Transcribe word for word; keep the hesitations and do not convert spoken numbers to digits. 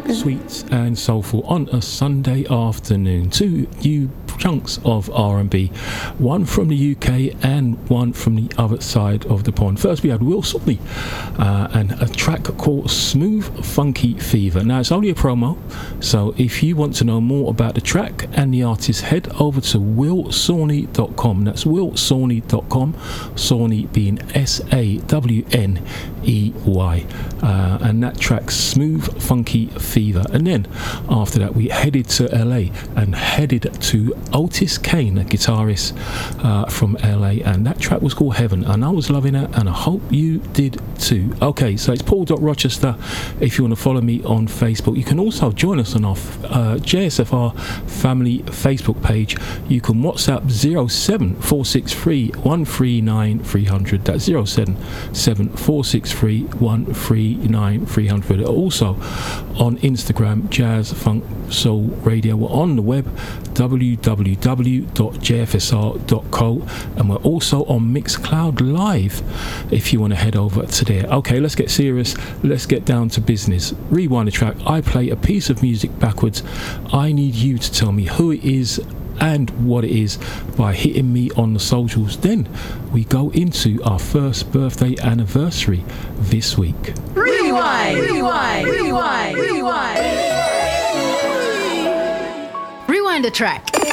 Sweet and soulful on a Sunday afternoon. Two new chunks of R and B, one from the U K and one from the other side of the pond. First we had Will Sawney uh, and a track called Smooth Funky Fever. Now it's only a promo, so if you want to know more about the track and the artist, head over to will sawney dot com. That's will sawney dot com, Sawney being S A W N E Y, uh, and that track Smooth Funky Fever. And then after that we headed to L A and headed to Otis Kane, a guitarist uh, from L A, and that track was called Heaven, and I was loving it, and I hope you did too. Okay, so it's Paul Rochester if you want to follow me on Facebook. You can also join us on our uh, J S F R family Facebook page. You can WhatsApp zero seven four six three one three nine three hundred. That's zero seven seven four six three one three nine three hundred. Also on Instagram, Jazz Funk Soul Radio. We're on the web, w w w dot j f s r dot co, and we're also on Mixcloud Live if you want to head over to there. Okay, let's get serious, let's get down to business. Rewind the track. I play a piece of music backwards. I need you to tell me who it is and what it is by hitting me on the socials. Then we go into our first birthday anniversary this week. Rewind, rewind, rewind, rewind. Rewind a track.